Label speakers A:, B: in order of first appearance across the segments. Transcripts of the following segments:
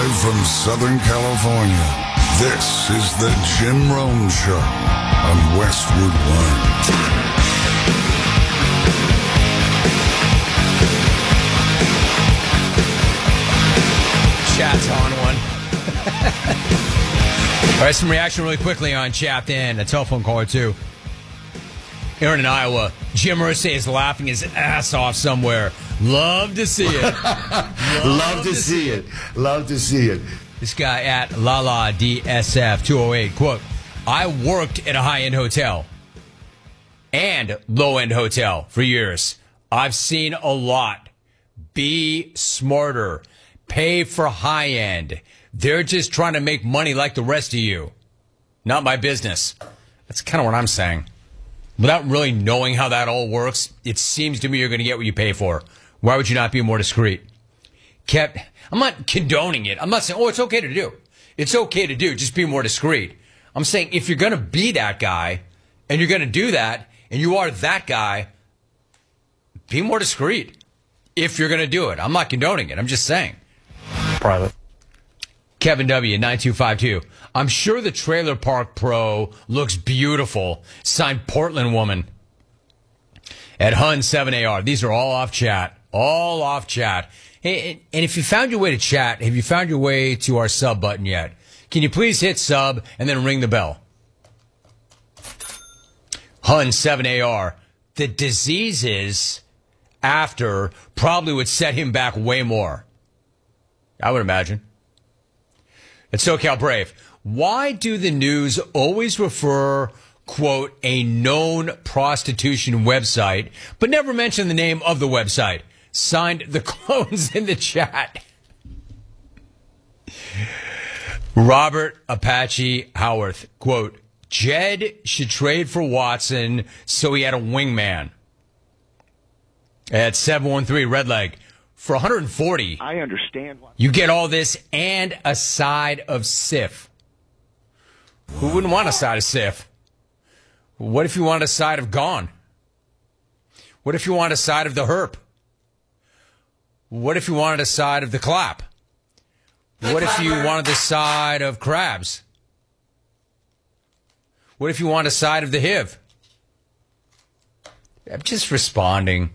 A: Live from Southern California, this is the Jim Rome Show on Westwood One.
B: Chat's on one. All right, some reaction really quickly on chat then. A telephone caller, too. Aaron in Iowa. Jim Irsay is laughing his ass off somewhere. Love to see it.
C: Love to see it. Love to see it.
B: This guy at Lala DSF 208, quote, I worked at a high-end hotel and low-end hotel for years. I've seen a lot. Be smarter. Pay for high-end. They're just trying to make money like the rest of you. Not my business. That's kind of what I'm saying. Without really knowing how that all works, it seems to me you're going to get what you pay for. Why would you not be more discreet? I'm not condoning it. I'm not saying, it's okay to do. It's okay to do. Just be more discreet. I'm saying if you're going to be that guy and you're going to do that and you are that guy, be more discreet if you're going to do it. I'm not condoning it. I'm just saying.
D: Private.
B: Kevin W. 9252. I'm sure the Trailer Park Pro looks beautiful. Signed Portland Woman. At Hun 7AR. These are all off chat. All off chat. Hey, and if you found your way to chat, have you found your way to our sub button yet? Can you please hit sub and then ring the bell? Hun 7AR. The diseases after probably would set him back way more. I would imagine. At SoCal Brave, why do the news always refer, quote, a known prostitution website, but never mention the name of the website? Signed, the clones in the chat. Robert Apache Howarth, quote, Jed should trade for Watson so he had a wingman. At 713 Redleg, for 140,
E: I understand.
B: You get all this and a side of Sif. Who wouldn't want a side of Sif? What if you want a side of Gone? What if you want a side of the Herp? What if you wanted a side of the Clap? What if you wanted the side of Crabs? What if you want a side of the HIV? I'm just responding.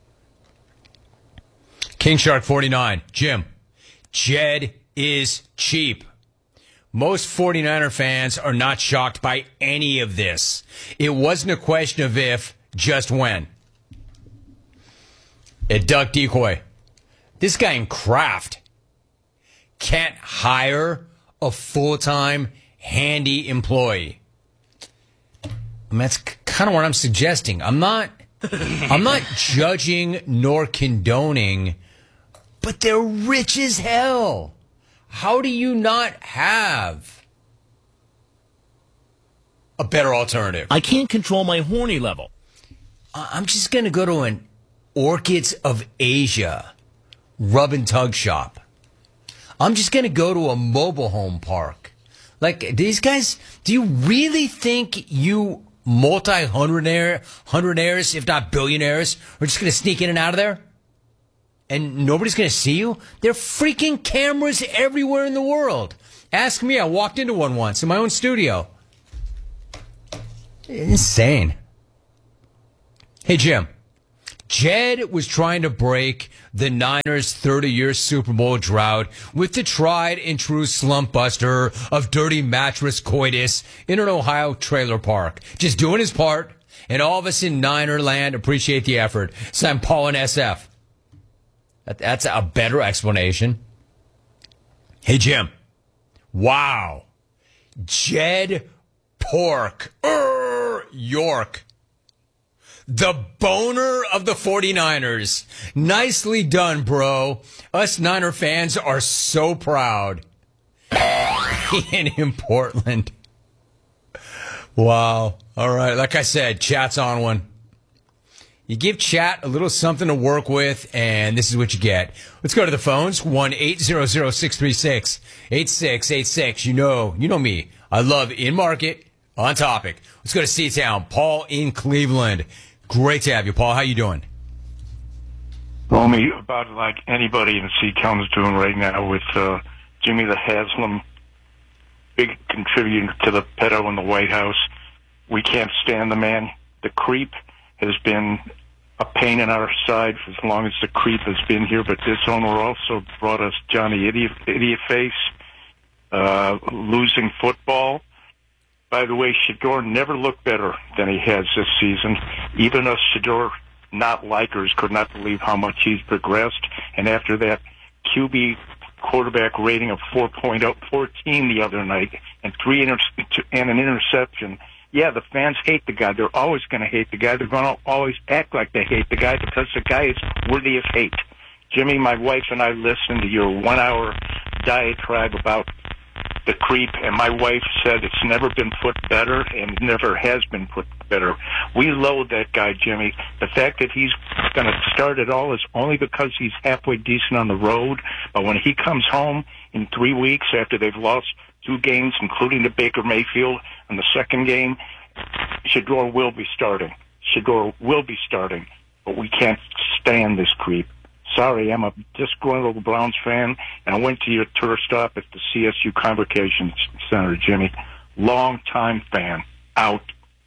B: King Shark 49. Jim, Jed is cheap. Most 49er fans are not shocked by any of this. It wasn't a question of if, just when. At Duck Decoy. This guy in Kraft can't hire a full-time handy employee. I mean, that's kind of what I'm suggesting. I'm not judging nor condoning, but they're rich as hell. How do you not have a better alternative?
D: I can't control my horny level.
B: I'm just going to go to an Orchids of Asia rub and tug shop. I'm just going to go to a mobile home park. Like, these guys, do you really think you multi-hundredaires, if not billionaires, are just going to sneak in and out of there? And nobody's going to see you? There are freaking cameras everywhere in the world. Ask me, I walked into one once in my own studio. Insane. Hey, Jim. Jed was trying to break the Niners' 30-year Super Bowl drought with the tried and true slump buster of dirty mattress coitus in an Ohio trailer park. Just doing his part, and all of us in Niner land appreciate the effort. Signed Paul and SF. That's a better explanation. Hey, Jim. Wow. Jed Pork. York. The boner of the 49ers. Nicely done, bro. Us Niner fans are so proud. Ian in Portland. Wow. All right. Like I said, chat's on one. You give chat a little something to work with, and this is what you get. Let's go to the phones. 1-800-636-8686. You know me. I love in market, on topic. Let's go to C-Town. Paul in Cleveland. Great to have you, Paul. How you doing?
F: Romy, about like anybody in C-Town is doing right now with
E: Jimmy the Haslam, big contributor to the pedo in the White House. We can't stand the man. The creep has been a pain in our side for as long as the creep has been here, but this owner also brought us Johnny Idiot Face, losing football. By the way, Shedeur never looked better than he has this season. Even us Shedeur not-likers could not believe how much he's progressed. And after that QB quarterback rating of 4.14 the other night and an interception, yeah, the fans hate the guy. They're always going to hate the guy. They're going to always act like they hate the guy because the guy is worthy of hate. Jimmy, my wife and I listened to your 1-hour diatribe about the creep, and my wife said it's never been put better and never has been put better. We loathe that guy, Jimmy. The fact that he's going to start it all is only because he's halfway decent on the road, but when he comes home in 3 weeks after they've lost 2 games, including the Baker Mayfield in the second game, Shedeur will be starting. Shedeur will be starting, but we can't stand this creep. Sorry, I'm a disgruntled Browns fan, and I went to your tour stop at the CSU Convocation Center, Jimmy. Long-time fan. Out.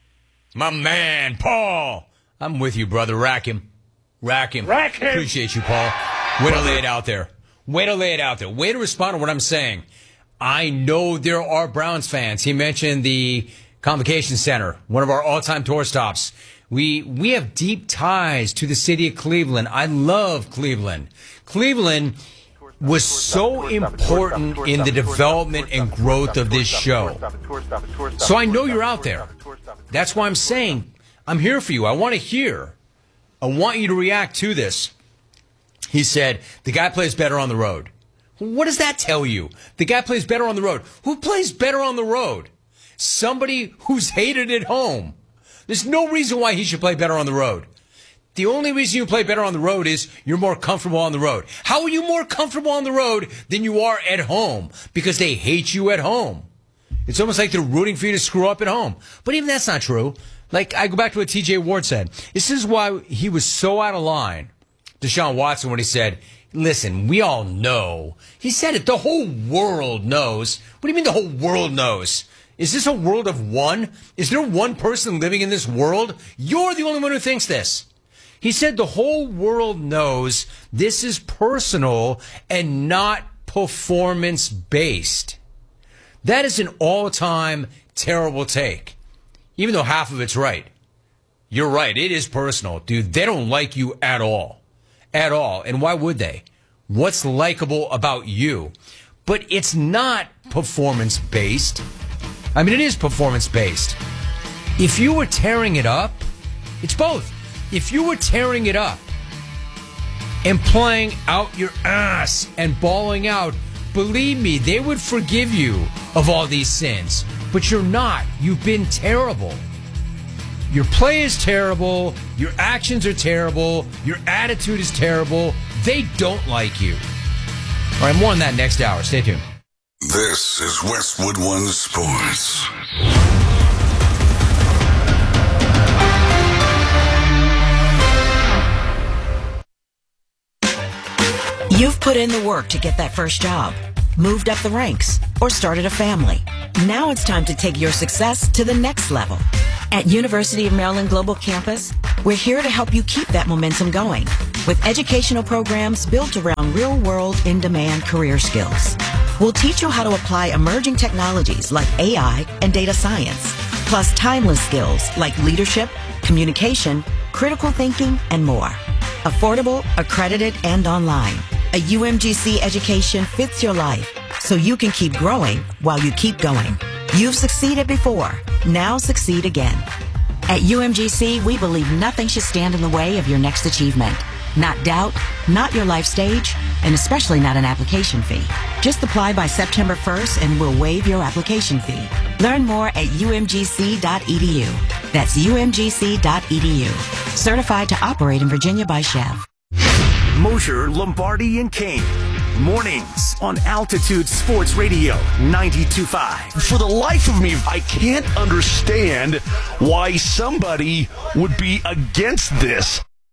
B: My man, Paul. I'm with you, brother. Rack him. Appreciate you, Paul. Way to lay it out there. Way to respond to what I'm saying. I know there are Browns fans. He mentioned the Convocation Center, one of our all-time tour stops. We have deep ties to the city of Cleveland. I love Cleveland. Cleveland was so important in the development and growth of this show. So I know you're out there. That's why I'm saying I'm here for you. I want to hear. I want you to react to this. He said, the guy plays better on the road. What does that tell you? The guy plays better on the road. Who plays better on the road? Somebody who's hated at home. There's no reason why he should play better on the road. The only reason you play better on the road is you're more comfortable on the road. How are you more comfortable on the road than you are at home? Because they hate you at home. It's almost like they're rooting for you to screw up at home. But even that's not true. Like, I go back to what TJ Ward said. This is why he was so out of line, Deshaun Watson, when he said, listen, we all know. He said it. The whole world knows. What do you mean the whole world knows? Is this a world of one? Is there one person living in this world? You're the only one who thinks this. He said the whole world knows this is personal and not performance-based. That is an all-time terrible take, even though half of it's right. You're right. It is personal. Dude, they don't like you at all. At all. And why would they? What's likable about you? But it's not performance-based. I mean, it is performance-based. If you were tearing it up, it's both. If you were tearing it up and playing out your ass and bawling out, believe me, they would forgive you of all these sins. But you're not. You've been terrible. Your play is terrible. Your actions are terrible. Your attitude is terrible. They don't like you. All right, more on that next hour. Stay tuned.
A: This is Westwood One Sports.
F: You've put in the work to get that first job, moved up the ranks, or started a family. Now it's time to take your success to the next level. At University of Maryland Global Campus, we're here to help you keep that momentum going with educational programs built around real-world, in-demand career skills. We'll teach you how to apply emerging technologies like AI and data science, plus timeless skills like leadership, communication, critical thinking, and more. Affordable, accredited, and online. A UMGC education fits your life so you can keep growing while you keep going. You've succeeded before. Now succeed again. At UMGC, we believe nothing should stand in the way of your next achievement. Not doubt, not your life stage, and especially not an application fee. Just apply by September 1st and we'll waive your application fee. Learn more at umgc.edu. That's umgc.edu. Certified to operate in Virginia by Chev.
G: Mosher, Lombardi, and Kane. Mornings on Altitude Sports Radio 92.5.
H: For the life of me, I can't understand why somebody would be against this.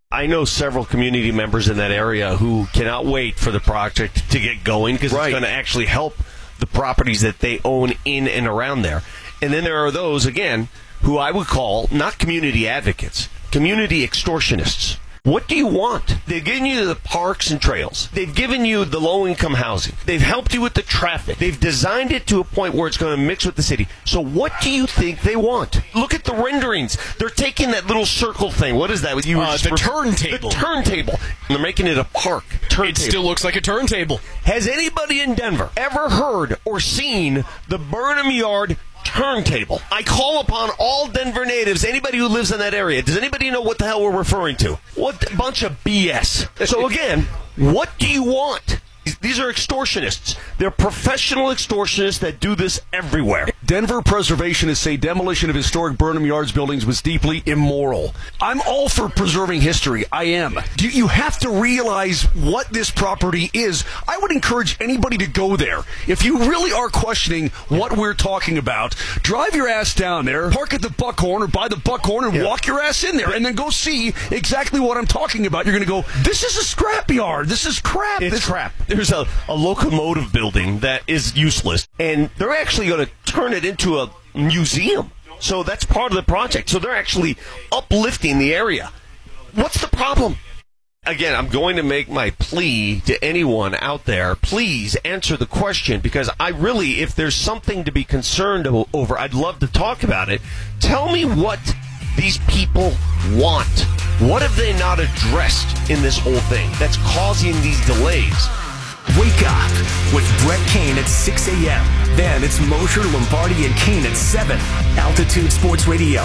H: I know several community members in that area who cannot wait for the project to get going because it's going to actually help the properties that they own in and around there. And then there are those, again, who I would call not community advocates, community extortionists. What do you want? They've given you the parks and trails. They've given you the low-income housing. They've helped you with the traffic. They've designed it to a point where it's going to mix with the city. So what do you think they want? Look at the renderings. They're taking that little circle thing. What is that?
D: The turntable.
H: The turntable. And they're making it a park. Turntable.
D: It still looks like a turntable.
H: Has anybody in Denver ever heard or seen the Burnham Yard turntable? I call upon all Denver natives, anybody who lives in that area. Does anybody know what the hell we're referring to? What a bunch of BS. So again, what do you want? These are extortionists. They're professional extortionists that do this everywhere.
I: Denver preservationists say demolition of historic Burnham Yards buildings was deeply immoral. I'm all for preserving history. I am. You have to realize what this property is. I would encourage anybody to go there. If you really are questioning what we're talking about, drive your ass down there, park at the Buckhorn or by the Buckhorn and walk your ass in there and then go see exactly what I'm talking about. You're going to go, this is a scrapyard. This is crap.
H: It's crap. There's a locomotive building that is useless, and they're actually going to turn it into a museum. So that's part of the project. So they're actually uplifting the area. What's the problem? Again, I'm going to make my plea to anyone out there. Please answer the question, because I really, if there's something to be concerned over, I'd love to talk about it. Tell me what these people want. What have they not addressed in this whole thing that's causing these delays?
G: Wake up with Brett Kane at 6 a.m. Then it's Mosher, Lombardi, and Kane at 7. Altitude Sports Radio,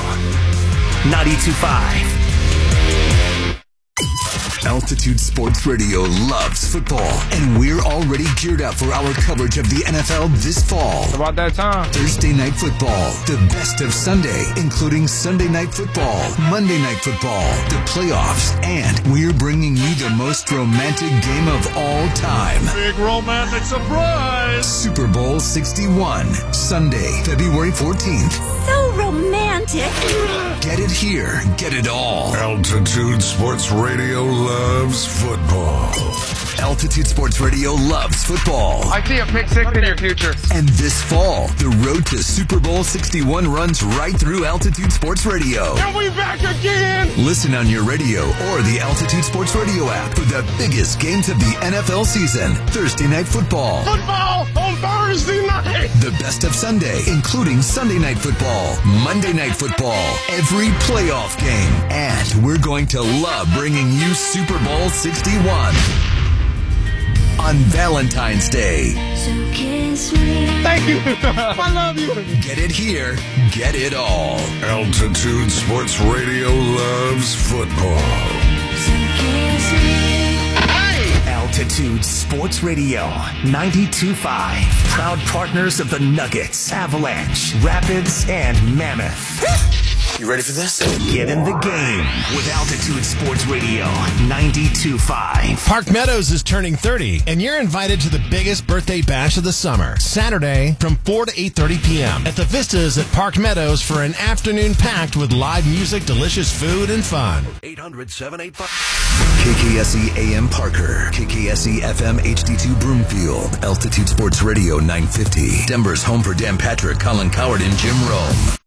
G: 92.5.
J: Altitude Sports Radio loves football, and we're already geared up for our coverage of the NFL this fall.
K: It's about that time.
J: Thursday Night Football, the best of Sunday, including Sunday Night Football, Monday Night Football, the playoffs, and we're bringing you the most romantic game of all time.
K: Big romantic surprise!
J: Super Bowl 61, Sunday, February 14th.
L: So romantic.
J: Get it here, get it all.
A: Altitude Sports Radio loves football.
J: Altitude Sports Radio loves football.
K: I see a pick six in your future.
J: And this fall, the road to Super Bowl 61 runs right through Altitude Sports Radio.
K: Are we back again?
J: Listen on your radio or the Altitude Sports Radio app for the biggest games of the NFL season. Thursday Night Football.
K: Football on Thursday night.
J: The best of Sunday, including Sunday Night Football, Monday Night Football, every playoff game. And we're going to love bringing you Super Bowl 61 on Valentine's Day.
L: So kiss me.
K: Thank you. I love you.
J: Get it here, get it all.
A: Altitude Sports Radio loves football.
L: So kiss me.
G: Altitude Sports Radio, 92.5. Proud partners of the Nuggets, Avalanche, Rapids, and Mammoth.
J: You ready for this?
G: Get in the game with Altitude Sports Radio, 92.5.
M: Park Meadows is turning 30, and you're invited to the biggest birthday bash of the summer. Saturday from 4 to 8:30 p.m. at the Vistas at Park Meadows for an afternoon packed with live music, delicious food, and fun.
J: 800-785. KKSE AM Parker, KKSE FM HD2 Broomfield, Altitude Sports Radio 950. Denver's home for Dan Patrick, Colin Coward, and Jim Rome.